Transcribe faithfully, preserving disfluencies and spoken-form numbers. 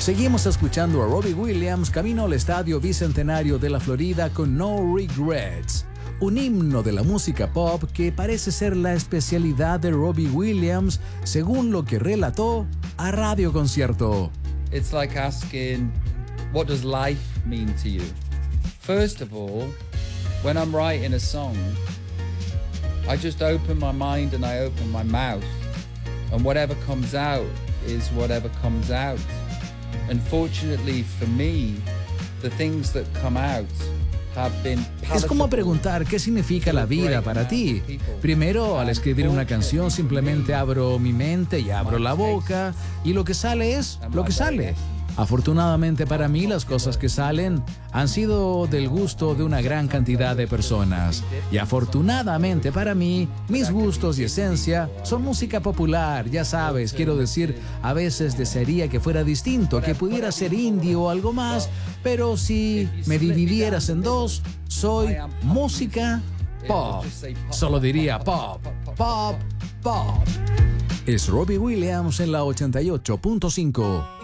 Seguimos escuchando a Robbie Williams camino al Estadio Bicentenario de la Florida con No Regrets, un himno de la música pop que parece ser la especialidad de Robbie Williams, según lo que relató a Radio Concierto. It's like asking, what does life mean to you? First of all, when I'm writing a song, I just open my mind and I open my mouth, and whatever comes out is whatever comes out. Unfortunately for me, the things that come out have been palatable. Es como preguntar qué significa la vida para ti. Primero, al escribir una canción, simplemente abro mi mente y abro la boca, y lo que sale es lo que sale. Afortunadamente para mí, las cosas que salen han sido del gusto de una gran cantidad de personas. Y afortunadamente para mí, mis gustos y esencia son música popular. Ya sabes, quiero decir, a veces desearía que fuera distinto, que pudiera ser indie o algo más, pero si me dividieras en dos, soy música pop. Solo diría pop, pop, pop. Es Robbie Williams en la ochenta y ocho punto cinco.